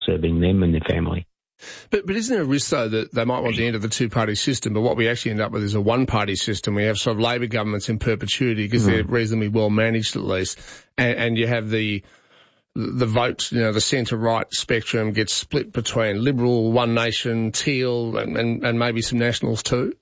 serving them and their family. But isn't there a risk, though, that they might want the end of the two-party system, but what we actually end up with is a one-party system. We have sort of Labor governments in perpetuity because they're reasonably well managed, at least, and you have the vote, the centre-right spectrum gets split between Liberal, One Nation, Teal, and maybe some Nationals too?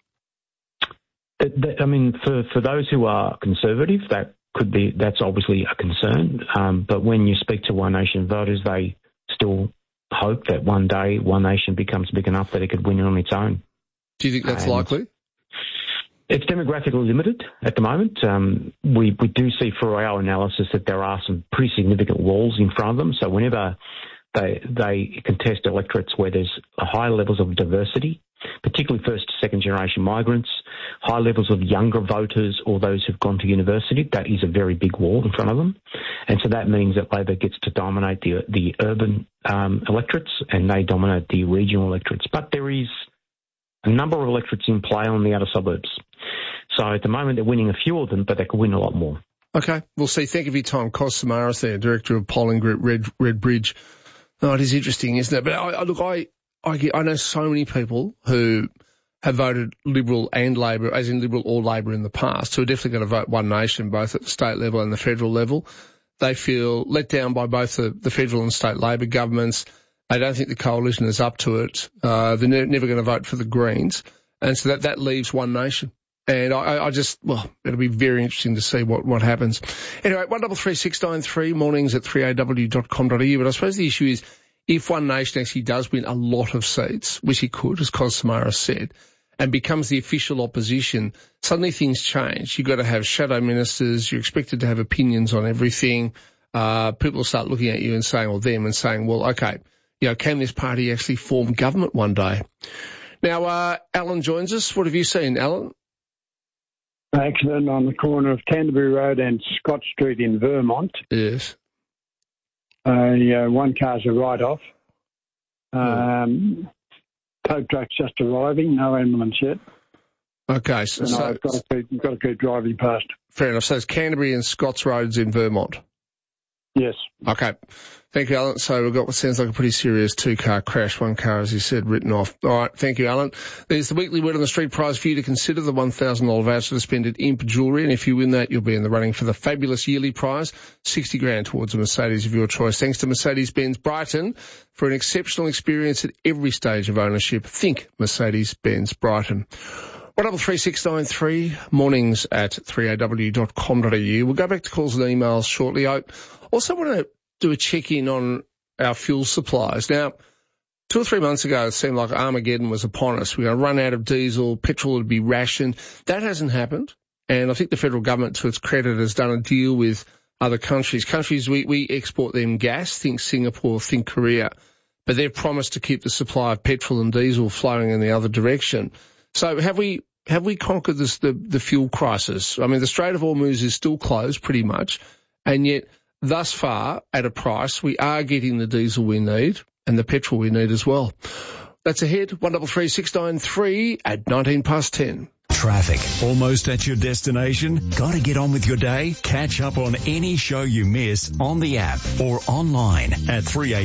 I mean, for those who are conservative, that's obviously a concern. But when you speak to One Nation voters, they still hope that one day One Nation becomes big enough that it could win on its own. Do you think that's likely? It's demographically limited at the moment. We do see through our analysis that there are some pretty significant walls in front of them. So whenever they contest electorates where there's high levels of diversity, particularly first to second generation migrants, high levels of younger voters or those who've gone to university, that is a very big wall in front of them. And so that means that Labor gets to dominate the urban electorates and they dominate the regional electorates. But there is a number of electorates in play on the outer suburbs. So at the moment they're winning a few of them, but they could win a lot more. Okay, we'll see. Thank you for your time. Kos Samaras there, Director of Polling Group Red Bridge. Oh, it is interesting, isn't it? But I know so many people who have voted Liberal and Labor, as in Liberal or Labor in the past, who are definitely going to vote One Nation, both at the state level and the federal level. They feel let down by both the federal and state Labor governments. They don't think the coalition is up to it. They're never going to vote for the Greens. And so that leaves One Nation. And it'll be very interesting to see what happens. Anyway, 133693, mornings at 3aw.com.au. But I suppose the issue is, if One Nation actually does win a lot of seats, which it could, as Kos Samaras said, and becomes the official opposition, suddenly things change. You've got to have shadow ministers. You're expected to have opinions on everything. People will start looking at you and saying, or them, and saying, well, okay, can this party actually form government one day? Now, Alan joins us. What have you seen, Alan? Accident on the corner of Canterbury Road and Scott Street in Vermont. Yes. One car's a write-off. Tow truck's just arriving, no ambulance yet. Okay. So I've got to keep driving past. Fair enough. So it's Canterbury and Scott's Roads in Vermont? Yes. Okay. Thank you, Alan. So we've got what sounds like a pretty serious two-car crash. One car, as you said, written off. All right. Thank you, Alan. There's the weekly Word on the Street prize for you to consider, the $1,000 voucher to spend at Imp Jewellery. And if you win that, you'll be in the running for the fabulous yearly prize, $60,000 towards a Mercedes of your choice. Thanks to Mercedes-Benz Brighton for an exceptional experience at every stage of ownership. Think Mercedes-Benz Brighton. 133693, mornings at 3aw.com.au. We'll go back to calls and emails shortly. I also want to do a check-in on our fuel supplies. Now, 2 or 3 months ago, it seemed like Armageddon was upon us. We're going to run out of diesel, petrol would be rationed. That hasn't happened. And I think the federal government, to its credit, has done a deal with other countries. We export them gas, think Singapore, think Korea. But they've promised to keep the supply of petrol and diesel flowing in the other direction. So have we conquered the fuel crisis? I mean, the Strait of Hormuz is still closed pretty much, and yet thus far, at a price, we are getting the diesel we need and the petrol we need as well. That's ahead, 133693 at 10:19. Traffic. Almost at your destination? Got to get on with your day? Catch up on any show you miss on the app or online at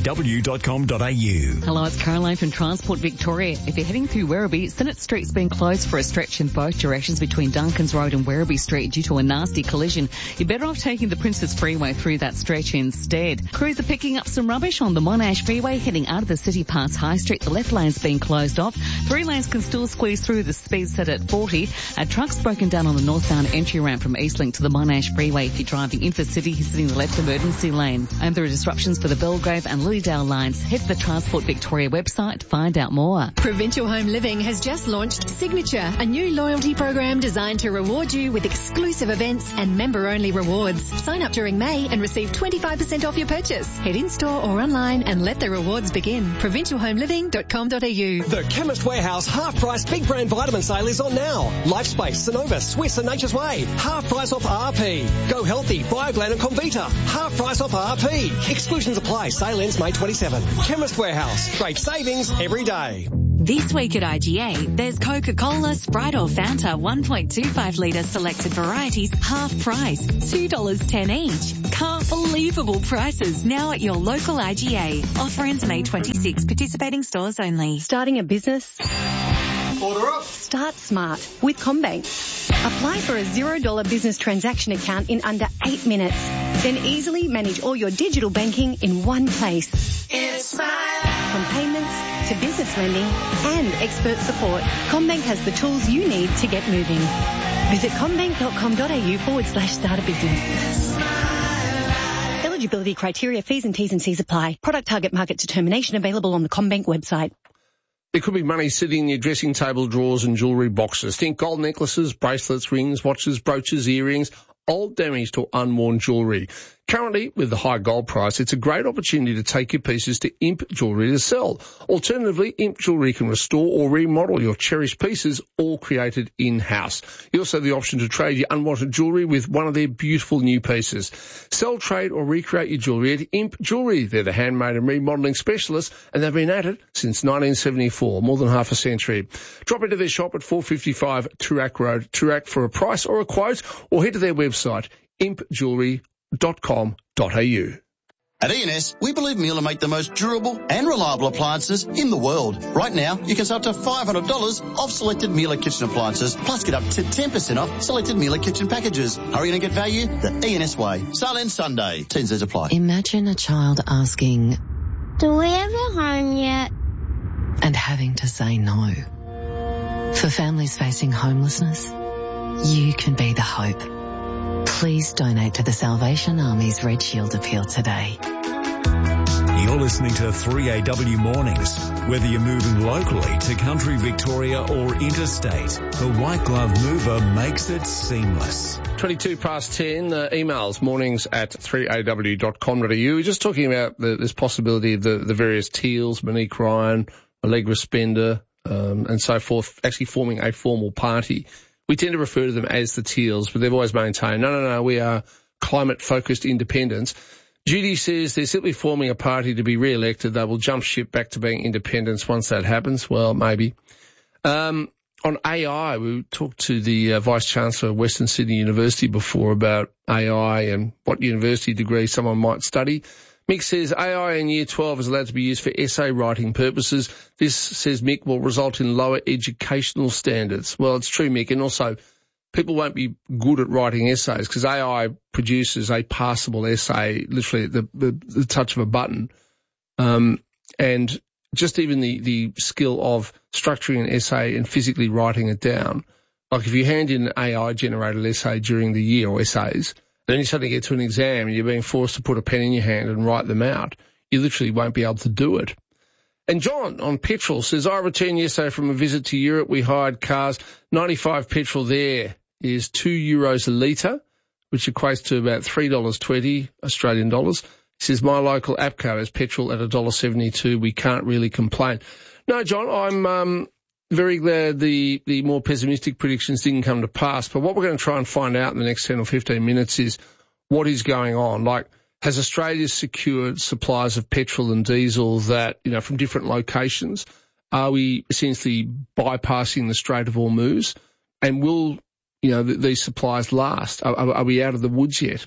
3aw.com.au. Hello, it's Caroline from Transport Victoria. If you're heading through Werribee, Senate Street's been closed for a stretch in both directions between Duncans Road and Werribee Street due to a nasty collision. You're better off taking the Princess Freeway through that stretch instead. Crews are picking up some rubbish on the Monash Freeway heading out of the city past High Street. The left lane's been closed off. 3 lanes can still squeeze through, the speed set at 40. A truck's broken down on the northbound entry ramp from Eastlink to the Monash Freeway. If you're driving into the city, he's sitting the left emergency lane. And there are disruptions for the Belgrave and Lilydale lines. Head to the Transport Victoria website to find out more. Provincial Home Living has just launched Signature, a new loyalty program designed to reward you with exclusive events and member-only rewards. Sign up during May and receive 25% off your purchase. Head in-store or online and let the rewards begin. provincialhomeliving.com.au. The Chemist Warehouse half-price big brand vitamin sale is on now. Lifespace, Sonova, Swiss and Nature's Way. Half price off RP. Go Healthy, Bioglan and Comvita. Half price off RP. Exclusions apply. Sale ends May 27. Chemist Warehouse. Great savings every day. This week at IGA, there's Coca-Cola, Sprite or Fanta 1.25 litre selected varieties, half price, $2.10 each. Can't believable prices now at your local IGA. Offer ends May 26. Participating stores only. Starting a business? Order up. Start smart with CommBank. Apply for a $0 business transaction account in under 8 minutes. Then easily manage all your digital banking in one place. It's my life. From payments to business lending and expert support, CommBank has the tools you need to get moving. Visit commbank.com.au/start a business. Eligibility criteria, fees and T's and C's apply. Product target market determination available on the CommBank website. There could be money sitting in your dressing table drawers and jewellery boxes. Think gold necklaces, bracelets, rings, watches, brooches, earrings, old damaged or unworn jewellery. Currently, with the high gold price, it's a great opportunity to take your pieces to Imp Jewellery to sell. Alternatively, Imp Jewellery can restore or remodel your cherished pieces, all created in-house. You also have the option to trade your unwanted jewellery with one of their beautiful new pieces. Sell, trade or recreate your jewellery at Imp Jewellery. They're the handmade and remodelling specialists, and they've been at it since 1974, more than half a century. Drop into their shop at 455 Toorak Road, Toorak, for a price or a quote, or head to their website, impjewellery.com.au. At ENS, we believe Miele make the most durable and reliable appliances in the world. Right now, you can save up to $500 off selected Miele kitchen appliances, plus get up to 10% off selected Miele kitchen packages. Hurry in and get value the ENS way. Sale ends Sunday. T&Cs apply. Imagine a child asking, "Do we have a home yet?" and having to say no. For families facing homelessness, you can be the hope. Please donate to the Salvation Army's Red Shield appeal today. You're listening to 3AW Mornings. Whether you're moving locally to country Victoria or interstate, the White Glove Mover makes it seamless. 22 past 10, emails, mornings at 3aw.com.au. We're just talking about this possibility of the various teals, Monique Ryan, Allegra Spender, and so forth, actually forming a formal party. We tend to refer to them as the Teals, but they've always maintained, no, we are climate-focused independents. Judy says they're simply forming a party to be re-elected. They will jump ship back to being independents once that happens. Well, maybe. On AI, we talked to the Vice-Chancellor of Western Sydney University before about AI and what university degree someone might study. Mick says AI in Year 12 is allowed to be used for essay writing purposes. This, says Mick, will result in lower educational standards. Well, it's true, Mick, and also people won't be good at writing essays because AI produces a passable essay literally at the touch of a button. And just even the skill of structuring an essay and physically writing it down. Like if you hand in an AI-generated essay during the year or essays, then you suddenly get to an exam and you're being forced to put a pen in your hand and write them out. You literally won't be able to do it. And John on petrol says, I returned yesterday from a visit to Europe. We hired cars. 95 petrol there is €2 a litre, which equates to about $3.20 Australian dollars. He says, my local APCO has petrol at $1.72. We can't really complain. No, John, I'm very glad the more pessimistic predictions didn't come to pass. But what we're going to try and find out in the next 10 or 15 minutes is what is going on. Like, has Australia secured supplies of petrol and diesel that, from different locations? Are we essentially bypassing the Strait of Hormuz? And will, these supplies last? Are we out of the woods yet?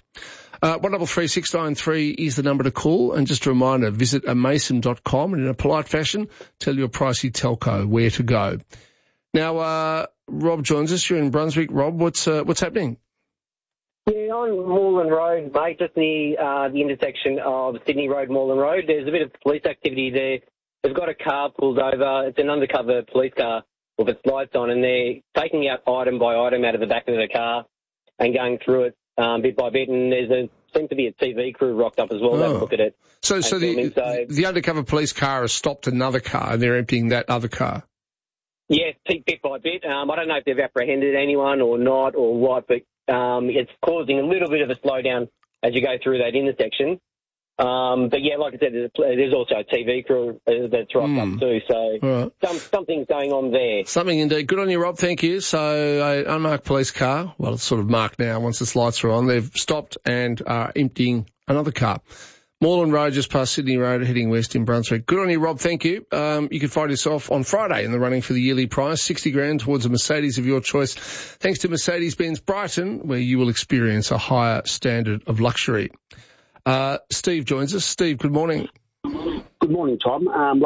133693 is the number to call. And just a reminder, visit amason.com and in a polite fashion, tell your pricey telco where to go. Now, Rob joins us. You're in Brunswick. Rob, what's happening? Yeah, on Moreland Road, mate, just near the intersection of Sydney Road, Moreland Road. There's a bit of police activity there. They've got a car pulled over. It's an undercover police car with its lights on, and they're taking out item by item out of the back of the car and going through it bit by bit. And seems to be a TV crew rocked up as well. Have a look at it. So the undercover police car has stopped another car, and they're emptying that other car. Yeah, bit by bit. I don't know if they've apprehended anyone or not or what, but it's causing a little bit of a slowdown as you go through that intersection. But yeah, like I said, there's also a TV crew that's rocked up too. So something's going on there. Something indeed. Good on you, Rob. Thank you. So an unmarked police car, well, it's sort of marked now once its lights are on. They've stopped and are emptying another car. Moreland Road, just past Sydney Road, heading west in Brunswick. Good on you, Rob. Thank you. You can find yourself on Friday in the running for the yearly prize, 60 grand towards a Mercedes of your choice, thanks to Mercedes-Benz Brighton, where you will experience a higher standard of luxury. Steve joins us. Steve, good morning. Good morning, Tom.